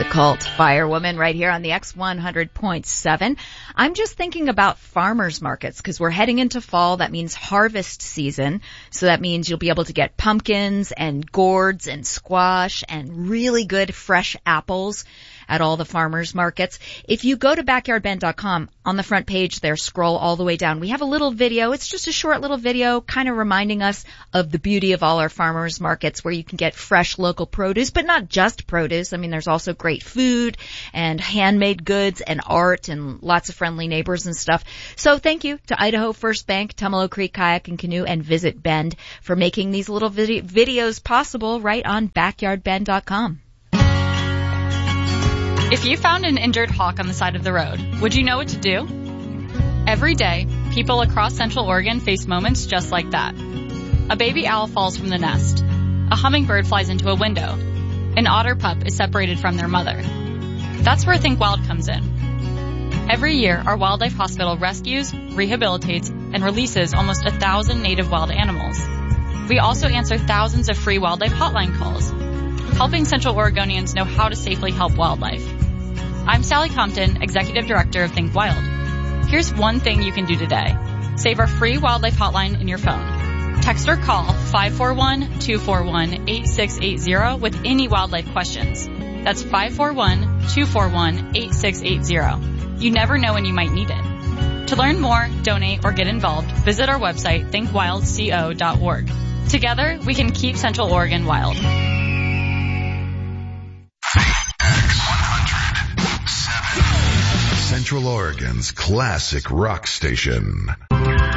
The Cult Firewoman right here on the X100.7. I'm just thinking about farmers markets because we're heading into fall. That means harvest season. So that means you'll be able to get pumpkins and gourds and squash and really good fresh apples at all the farmers markets. If you go to backyardbend.com, on the front page there, scroll all the way down. We have a little video. It's just a short little video kind of reminding us of the beauty of all our farmers markets where you can get fresh local produce, but not just produce. I mean, there's also great food and handmade goods and art and lots of friendly neighbors and stuff. So thank you to Idaho First Bank, Tumalo Creek Kayak and Canoe, and Visit Bend for making these little videos possible right on backyardbend.com. If you found an injured hawk on the side of the road, would you know what to do? Every day, people across Central Oregon face moments just like that. A baby owl falls from the nest. A hummingbird flies into a window. An otter pup is separated from their mother. That's where Think Wild comes in. Every year, our wildlife hospital rescues, rehabilitates, and releases almost 1,000 native wild animals. We also answer thousands of free wildlife hotline calls, helping Central Oregonians know how to safely help wildlife. I'm Sally Compton, Executive Director of Think Wild. Here's one thing you can do today. Save our free wildlife hotline in your phone. Text or call 541-241-8680 with any wildlife questions. That's 541-241-8680. You never know when you might need it. To learn more, donate, or get involved, visit our website, thinkwildco.org. Together, we can keep Central Oregon wild. Central Oregon's classic rock station.